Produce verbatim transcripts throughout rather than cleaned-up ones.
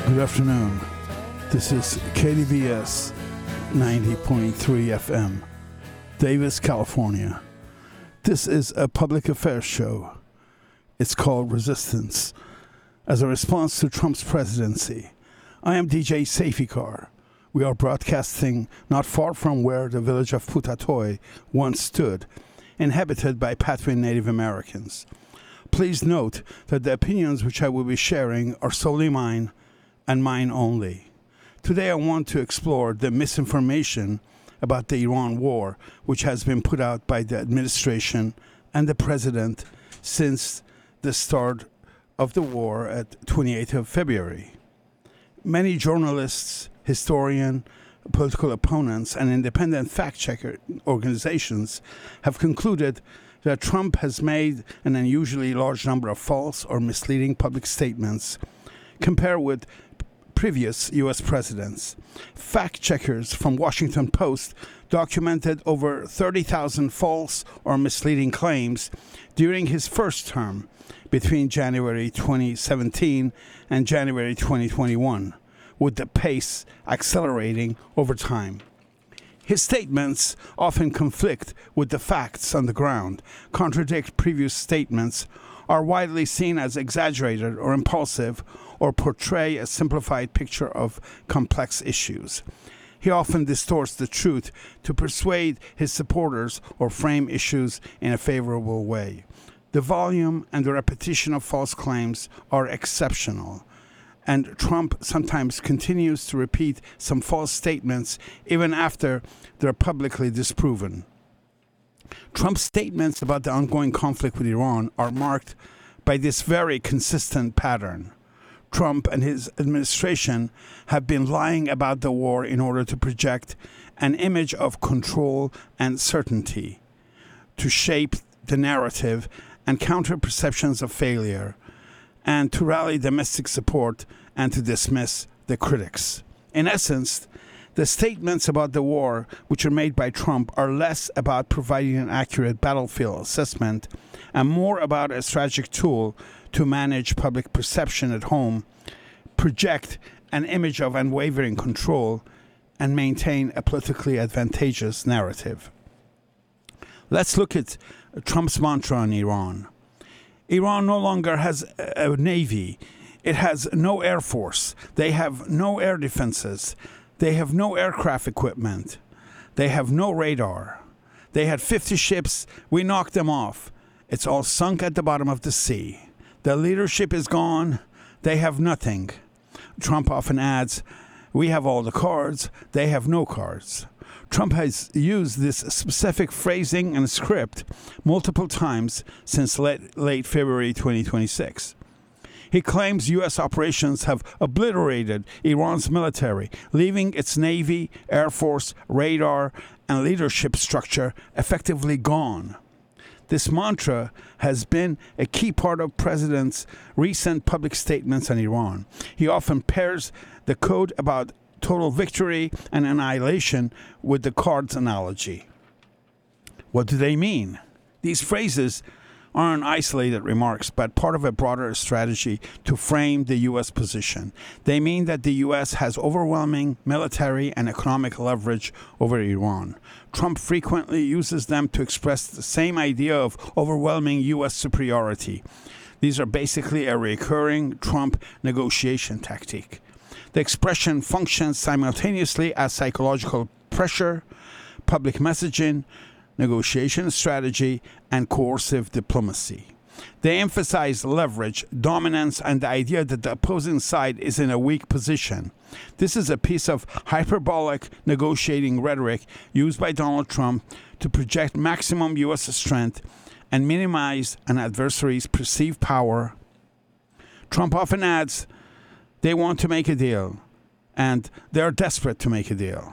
Good afternoon. This is K D V S ninety point three F M, Davis, California. This is a public affairs show. It's called Resistance. As a response to Trump's presidency, I am D J Safecar. We are broadcasting not far from where the village of Putatoy once stood, inhabited by Patwin Native Americans. Please note that the opinions which I will be sharing are solely mine and mine only. Today I want to explore the misinformation about the Iran war, which has been put out by the administration and the president since the start of the war at twenty-eighth of February. Many journalists, historians, political opponents, and independent fact-checker organizations have concluded that Trump has made an unusually large number of false or misleading public statements compared with previous U S presidents. Fact-checkers from Washington Post documented over thirty thousand false or misleading claims during his first term between January twenty seventeen and January twenty twenty-one, with the pace accelerating over time. His statements often conflict with the facts on the ground, contradict previous statements, are widely seen as exaggerated or impulsive, or portray a simplified picture of complex issues. He often distorts the truth to persuade his supporters or frame issues in a favorable way. The volume and the repetition of false claims are exceptional, and Trump sometimes continues to repeat some false statements even after they're publicly disproven. Trump's statements about the ongoing conflict with Iran are marked by this very consistent pattern. Trump and his administration have been lying about the war in order to project an image of control and certainty, to shape the narrative and counter perceptions of failure, and to rally domestic support and to dismiss the critics. In essence, the statements about the war which are made by Trump are less about providing an accurate battlefield assessment and more about a strategic tool to manage public perception at home, project an image of unwavering control, and maintain a politically advantageous narrative. Let's look at Trump's mantra on Iran. Iran no longer has a navy. It has no air force. They have no air defenses. They have no aircraft equipment. They have no radar. They had fifty ships. We knocked them off. It's all sunk at the bottom of the sea. The leadership is gone. They have nothing. Trump often adds, we have all the cards. They have no cards. Trump has used this specific phrasing and script multiple times since late, late February twenty twenty-six. He claims U S operations have obliterated Iran's military, leaving its Navy, Air Force, radar, and leadership structure effectively gone. This mantra has been a key part of the President's recent public statements on Iran. He often pairs the code about total victory and annihilation with the cards analogy. What do they mean? These phrases aren't isolated remarks, but part of a broader strategy to frame the U S position. They mean that the U S has overwhelming military and economic leverage over Iran. Trump frequently uses them to express the same idea of overwhelming U S superiority. These are basically a recurring Trump negotiation tactic. The expression functions simultaneously as psychological pressure, public messaging, negotiation strategy, and coercive diplomacy. They emphasize leverage, dominance, and the idea that the opposing side is in a weak position. This is a piece of hyperbolic negotiating rhetoric used by Donald Trump to project maximum U S strength and minimize an adversary's perceived power. Trump often adds, they want to make a deal, and they're desperate to make a deal.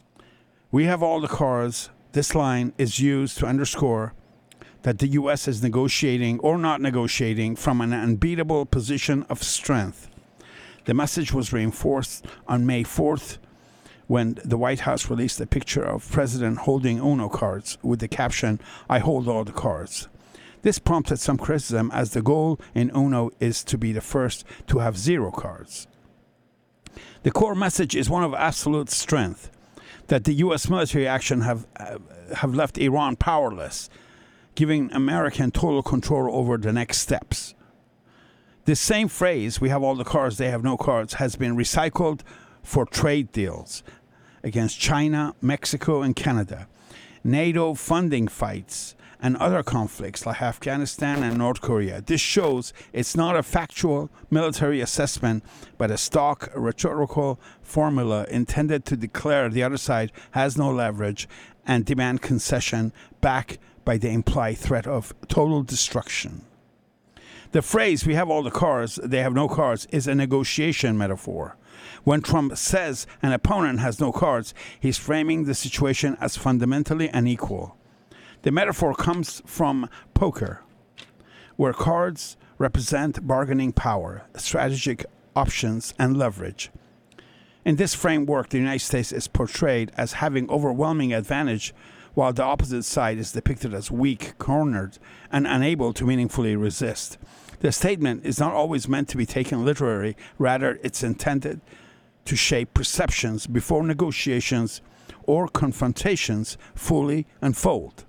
We have all the cards. This line is used to underscore that the U S is negotiating or not negotiating from an unbeatable position of strength. The message was reinforced on May fourth when the White House released a picture of President holding UNO cards with the caption, "I hold all the cards." This prompted some criticism as the goal in UNO is to be the first to have zero cards. The core message is one of absolute strength, that the U S military action have uh, have left Iran powerless, giving American total control over the next steps. This same phrase, we have all the cards, they have no cards, has been recycled for trade deals against China, Mexico, and Canada, NATO funding fights, and other conflicts like Afghanistan and North Korea. This shows it's not a factual military assessment, but a stock rhetorical formula intended to declare the other side has no leverage and demand concession backed by the implied threat of total destruction. The phrase, we have all the cards, they have no cards, is a negotiation metaphor. When Trump says an opponent has no cards, he's framing the situation as fundamentally unequal. The metaphor comes from poker, where cards represent bargaining power, strategic options, and leverage. In this framework, the United States is portrayed as having overwhelming advantage, while the opposite side is depicted as weak, cornered, and unable to meaningfully resist. The statement is not always meant to be taken literally, rather it's intended to shape perceptions before negotiations or confrontations fully unfold.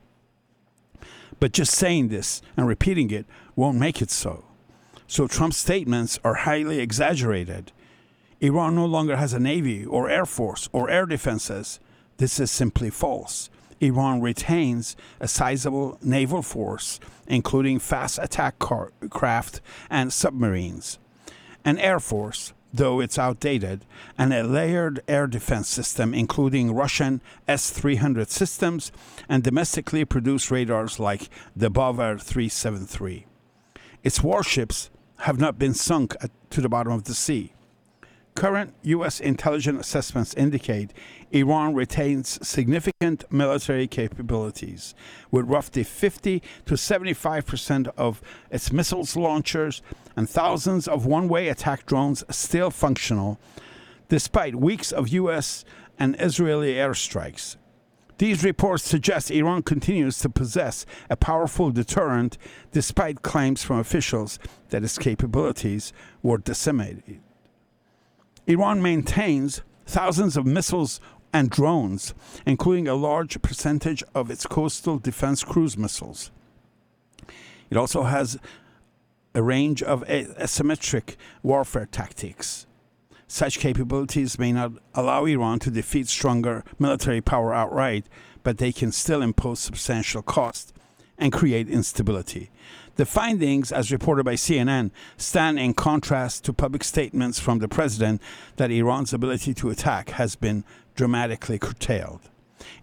But just saying this and repeating it won't make it so. So Trump's statements are highly exaggerated. Iran no longer has a navy or air force or air defenses. This is simply false. Iran retains a sizable naval force, including fast attack car- craft and submarines, an air force, though it's outdated, and a layered air defense system, including Russian S three hundred systems and domestically produced radars like the Bavar three seventy-three. Its warships have not been sunk at, to the bottom of the sea. Current U S intelligence assessments indicate Iran retains significant military capabilities, with roughly fifty to seventy-five percent of its missiles launchers and thousands of one-way attack drones still functional, despite weeks of U S and Israeli airstrikes. These reports suggest Iran continues to possess a powerful deterrent, despite claims from officials that its capabilities were decimated. Iran maintains thousands of missiles and drones, including a large percentage of its coastal defense cruise missiles. It also has a range of asymmetric warfare tactics. Such capabilities may not allow Iran to defeat stronger military power outright, but they can still impose substantial cost and create instability. The findings, as reported by C N N, stand in contrast to public statements from the president that Iran's ability to attack has been dramatically curtailed.